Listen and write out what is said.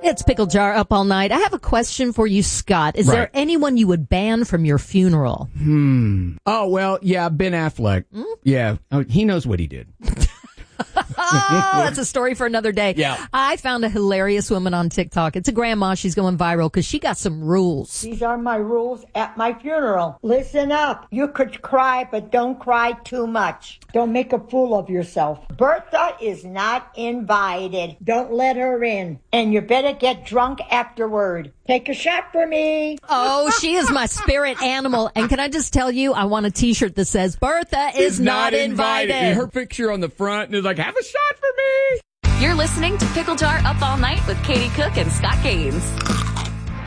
It's Pickle Jar up all night. I have a question for you, Scott. Is there anyone you would ban from your funeral? Oh, well, yeah, Ben Affleck. Yeah, he knows what he did. Oh, that's a story for another day. Yeah. I found a hilarious woman on TikTok. It's a grandma. She's going viral because she got some rules. These are my rules at my funeral. Listen up. You could cry, but don't cry too much. Don't make a fool of yourself. Bertha is not invited. Don't let her in. And you better get drunk afterward. Take a shot for me. Oh, she is my spirit animal. And can I just tell you, I want a T-shirt that says, Bertha is not invited. And her picture on the front, and it's like, have a shot for me. You're listening to Pickle Jar Up All Night with Katie Cook and Scott Gaines.